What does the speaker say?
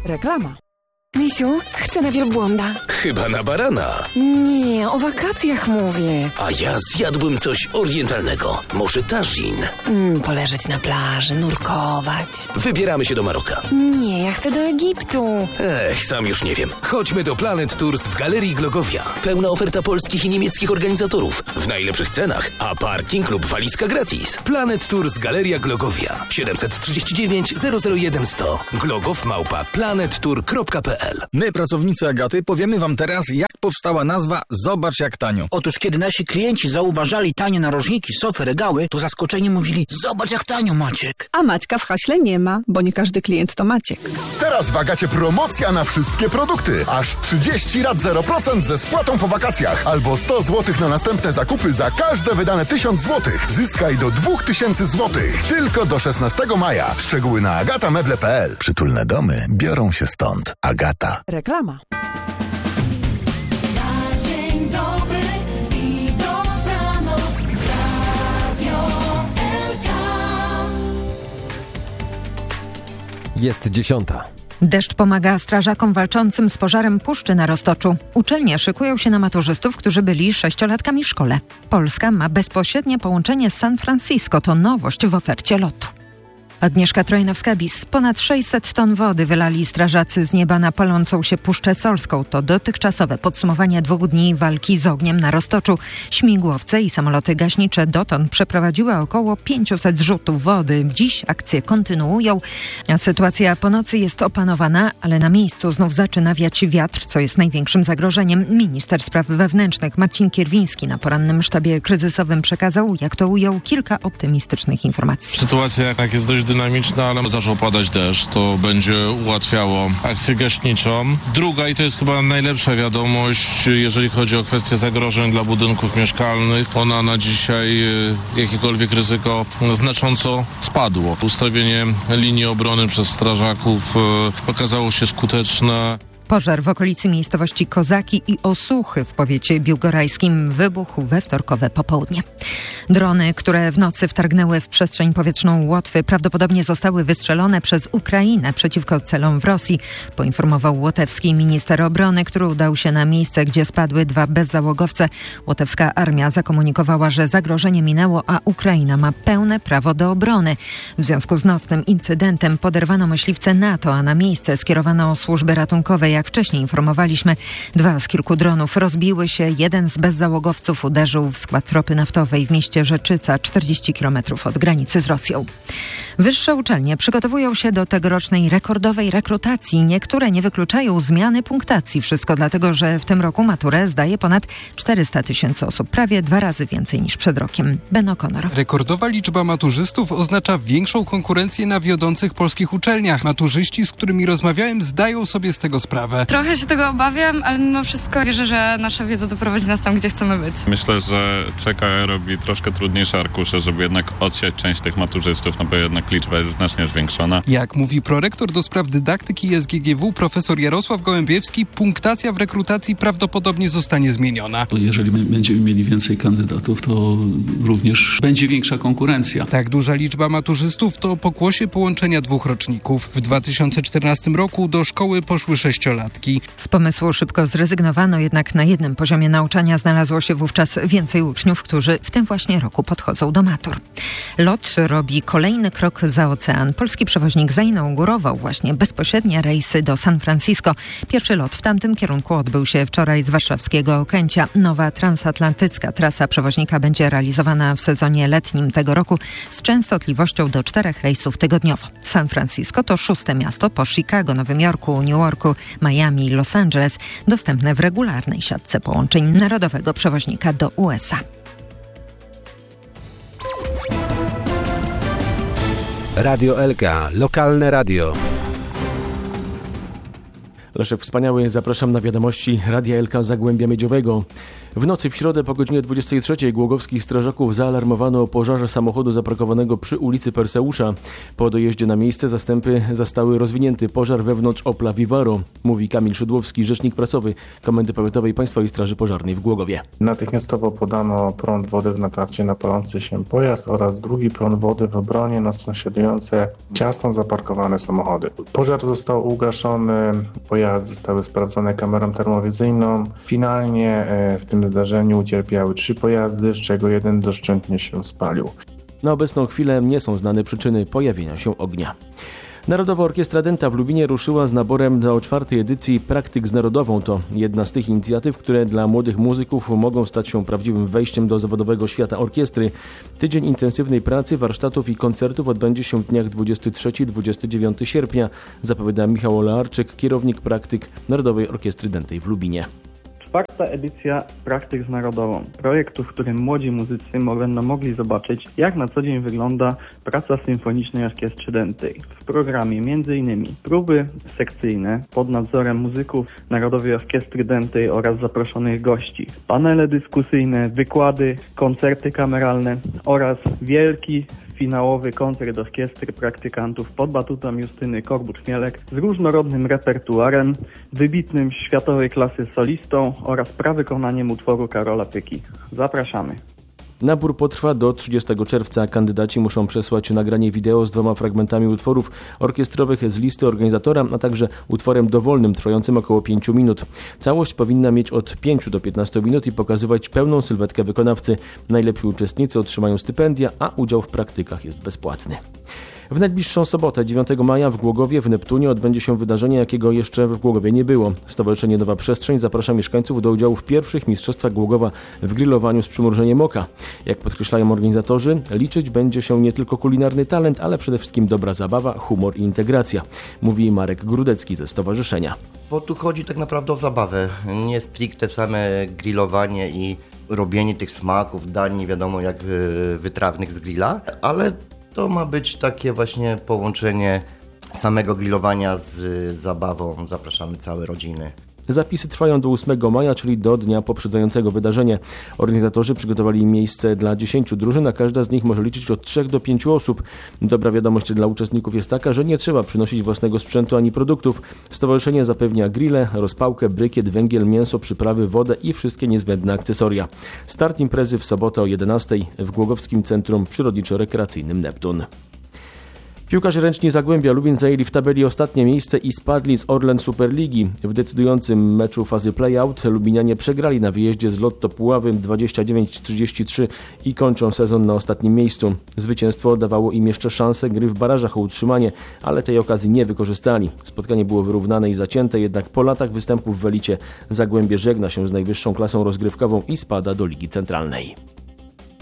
Reklama. Misiu, chcę na wielbłąda. Chyba na barana. Nie, o wakacjach mówię. A ja zjadłbym coś orientalnego. Może tagine. Poleżeć na plaży, nurkować. Wybieramy się do Maroka. Nie, ja chcę do Egiptu. Sam już nie wiem. Chodźmy do Planet Tours w Galerii Glogowia. Pełna oferta polskich i niemieckich organizatorów. W najlepszych cenach, a parking lub walizka gratis. Planet Tours Galeria Glogowia. 739 001 100. glogow@planettour.pl. My, pracownicy Agaty, powiemy wam teraz, jak powstała nazwa Zobacz jak tanio. Otóż kiedy nasi klienci zauważali tanie narożniki, sofy, regały, to zaskoczeni mówili: zobacz jak tanio, Maciek. A Maćka w haśle nie ma, bo nie każdy klient to Maciek. Teraz w Agacie promocja na wszystkie produkty. Aż 30 rat 0% ze spłatą po wakacjach. Albo 100 zł na następne zakupy za każde wydane 1000 zł. Zyskaj do 2000 zł. Tylko do 16 maja. Szczegóły na agatameble.pl. Przytulne domy biorą się stąd. Agata. Reklama. Dzień dobry i dobranoc. Radio LK. Jest 10. Deszcz pomaga strażakom walczącym z pożarem Puszczy na Roztoczu. Uczelnie szykują się na maturzystów, którzy byli 6-latkami w szkole. Polska ma bezpośrednie połączenie z San Francisco. To nowość w ofercie lotu. Agnieszka Trojnowska-Bis. Ponad 600 ton wody wylali strażacy z nieba na palącą się Puszczę Solską. To dotychczasowe podsumowanie 2 dni walki z ogniem na Roztoczu. Śmigłowce i samoloty gaśnicze dotąd przeprowadziły około 500 zrzutów wody. Dziś akcje kontynuują. Sytuacja po nocy jest opanowana, ale na miejscu znów zaczyna wiać wiatr, co jest największym zagrożeniem. Minister spraw wewnętrznych Marcin Kierwiński na porannym sztabie kryzysowym przekazał, jak to ujął, kilka optymistycznych informacji. Sytuacja jest dość dynamiczna, ale zaczął padać deszcz. To będzie ułatwiało akcję gaśniczą. Druga, i to jest chyba najlepsza wiadomość, jeżeli chodzi o kwestię zagrożeń dla budynków mieszkalnych. Ona na dzisiaj, jakiekolwiek ryzyko, znacząco spadło. Ustawienie linii obrony przez strażaków okazało się skuteczne. Pożar w okolicy miejscowości Kozaki i Osuchy w powiecie biłgorajskim wybuchł we wtorkowe popołudnie. Drony, które w nocy wtargnęły w przestrzeń powietrzną Łotwy, prawdopodobnie zostały wystrzelone przez Ukrainę przeciwko celom w Rosji, poinformował łotewski minister obrony, który udał się na miejsce, gdzie spadły 2 bezzałogowce. Łotewska armia zakomunikowała, że zagrożenie minęło, a Ukraina ma pełne prawo do obrony. W związku z nocnym incydentem poderwano myśliwce NATO, a na miejsce skierowano służby ratunkowe. Jak wcześniej informowaliśmy, 2 z kilku dronów rozbiły się. Jeden z bezzałogowców uderzył w skład ropy naftowej w mieście Rzeczyca, 40 km od granicy z Rosją. Wyższe uczelnie przygotowują się do tegorocznej rekordowej rekrutacji. Niektóre nie wykluczają zmiany punktacji. Wszystko dlatego, że w tym roku maturę zdaje ponad 400 000 osób. Prawie 2 razy więcej niż przed rokiem. Ben O'Connor. Rekordowa liczba maturzystów oznacza większą konkurencję na wiodących polskich uczelniach. Maturzyści, z którymi rozmawiałem, zdają sobie z tego sprawę. Trochę się tego obawiam, ale mimo wszystko wierzę, że nasza wiedza doprowadzi nas tam, gdzie chcemy być. Myślę, że CKE robi troszkę trudniejsze arkusze, żeby jednak odsiać część tych maturzystów, no bo jednak liczba jest znacznie zwiększona. Jak mówi prorektor do spraw dydaktyki SGGW profesor Jarosław Gołębiewski, punktacja w rekrutacji prawdopodobnie zostanie zmieniona. Jeżeli będziemy mieli więcej kandydatów, to również będzie większa konkurencja. Tak duża liczba maturzystów to pokłosie połączenia 2 roczników. W 2014 roku do szkoły poszły 6-latki. Z pomysłu szybko zrezygnowano, jednak na jednym poziomie nauczania znalazło się wówczas więcej uczniów, którzy w tym właśnie roku podchodzą do matur. LOT robi kolejny krok za ocean. Polski przewoźnik zainaugurował właśnie bezpośrednie rejsy do San Francisco. Pierwszy lot w tamtym kierunku odbył się wczoraj z warszawskiego Okęcia. Nowa transatlantycka trasa przewoźnika będzie realizowana w sezonie letnim tego roku z częstotliwością do 4 rejsów tygodniowo. San Francisco to 6. miasto po Chicago, Nowym Jorku, New Yorku, Miami, Los Angeles, dostępne w regularnej siatce połączeń narodowego przewoźnika do USA. Radio LK, lokalne radio. Leszek Wspaniały, zapraszam na wiadomości Radia LK Zagłębia Miedziowego. W nocy w środę po godzinie 23 głogowskich strażaków zaalarmowano o pożarze samochodu zaparkowanego przy ulicy Perseusza. Po dojeździe na miejsce zastępy zastały rozwinięty pożar wewnątrz Opla Vivaro, mówi Kamil Szydłowski, rzecznik prasowy Komendy Powiatowej Państwowej Straży Pożarnej w Głogowie. Natychmiastowo podano prąd wody w natarcie na palący się pojazd oraz drugi prąd wody w obronie na sąsiadujące ciasno zaparkowane samochody. Pożar został ugaszony, pojazdy zostały sprawdzone kamerą termowizyjną. Finalnie w tym zdarzeniu ucierpiały 3 pojazdy, z czego jeden doszczętnie się spalił. Na obecną chwilę nie są znane przyczyny pojawienia się ognia. Narodowa Orkiestra Dęta w Lubinie ruszyła z naborem do 4. edycji Praktyk z Narodową. To jedna z tych inicjatyw, które dla młodych muzyków mogą stać się prawdziwym wejściem do zawodowego świata orkiestry. Tydzień intensywnej pracy, warsztatów i koncertów odbędzie się w dniach 23-29 sierpnia, zapowiada Michał Olearczyk, kierownik Praktyk Narodowej Orkiestry Dętej w Lubinie. 4. edycja Praktyk z Narodową. Projektu, w którym młodzi muzycy będą mogli zobaczyć, jak na co dzień wygląda praca Symfonicznej Orkiestry Dętej. W programie m.in. próby sekcyjne pod nadzorem muzyków Narodowej Orkiestry Dętej oraz zaproszonych gości, panele dyskusyjne, wykłady, koncerty kameralne oraz wielki finałowy koncert orkiestry praktykantów pod batutą Justyny Korbut-Chmielek z różnorodnym repertuarem, wybitnym światowej klasy solistą oraz prawykonaniem utworu Karola Pyki. Zapraszamy. Nabór potrwa do 30 czerwca. Kandydaci muszą przesłać nagranie wideo z 2 fragmentami utworów orkiestrowych z listy organizatora, a także utworem dowolnym trwającym około 5 minut. Całość powinna mieć od 5 do 15 minut i pokazywać pełną sylwetkę wykonawcy. Najlepsi uczestnicy otrzymają stypendia, a udział w praktykach jest bezpłatny. W najbliższą sobotę, 9 maja w Głogowie w Neptunie odbędzie się wydarzenie, jakiego jeszcze w Głogowie nie było. Stowarzyszenie Nowa Przestrzeń zaprasza mieszkańców do udziału w pierwszych mistrzostwach Głogowa w grillowaniu z przymrużeniem oka. Jak podkreślają organizatorzy, liczyć będzie się nie tylko kulinarny talent, ale przede wszystkim dobra zabawa, humor i integracja, mówi Marek Grudecki ze stowarzyszenia. Bo tu chodzi tak naprawdę o zabawę, nie stricte same grillowanie i robienie tych smaków, dań nie wiadomo jak wytrawnych z grilla, ale to ma być takie właśnie połączenie samego grillowania z zabawą. Zapraszamy całe rodziny. Zapisy trwają do 8 maja, czyli do dnia poprzedzającego wydarzenie. Organizatorzy przygotowali miejsce dla 10 drużyn, a każda z nich może liczyć od 3 do 5 osób. Dobra wiadomość dla uczestników jest taka, że nie trzeba przynosić własnego sprzętu ani produktów. Stowarzyszenie zapewnia grille, rozpałkę, brykiet, węgiel, mięso, przyprawy, wodę i wszystkie niezbędne akcesoria. Start imprezy w sobotę o 11 w Głogowskim Centrum Przyrodniczo-Rekreacyjnym Neptun. Piłkarze ręczni Zagłębia Lubin zajęli w tabeli ostatnie miejsce i spadli z Orlen Superligi. W decydującym meczu fazy play-out Lubinianie przegrali na wyjeździe z Lotto Puławy 29-33 i kończą sezon na ostatnim miejscu. Zwycięstwo dawało im jeszcze szansę gry w barażach o utrzymanie, ale tej okazji nie wykorzystali. Spotkanie było wyrównane i zacięte, jednak po latach występów w elicie Zagłębie żegna się z najwyższą klasą rozgrywkową i spada do Ligi Centralnej.